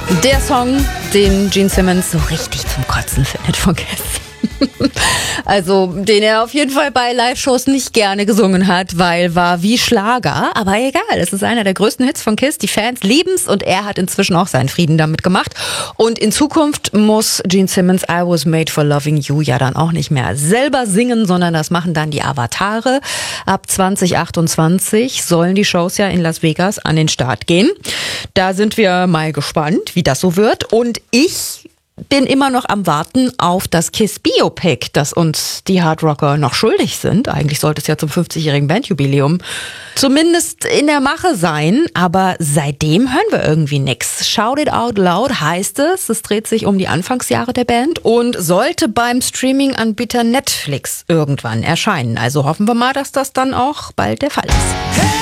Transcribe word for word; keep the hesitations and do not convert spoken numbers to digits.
Der Song, den Gene Simmons so richtig zum Kotzen findet von Kiss. Also, den er auf jeden Fall bei Live-Shows nicht gerne gesungen hat, weil war wie Schlager. Aber egal, es ist einer der größten Hits von Kiss. Die Fans lieben's und er hat inzwischen auch seinen Frieden damit gemacht. Und in Zukunft muss Gene Simmons I Was Made for Loving You ja dann auch nicht mehr selber singen, sondern das machen dann die Avatare. Ab zwanzig achtundzwanzig sollen die Shows ja in Las Vegas an den Start gehen. Da sind wir mal gespannt, wie das so wird. Und ich bin immer noch am Warten auf das Kiss-Biopic, das uns die Hardrocker noch schuldig sind. Eigentlich sollte es ja zum fünfzigjährigen Bandjubiläum zumindest in der Mache sein, aber seitdem hören wir irgendwie nix. Shout It Out Loud heißt es. Es dreht sich um die Anfangsjahre der Band und sollte beim Streaming-Anbieter Netflix irgendwann erscheinen. Also hoffen wir mal, dass das dann auch bald der Fall ist.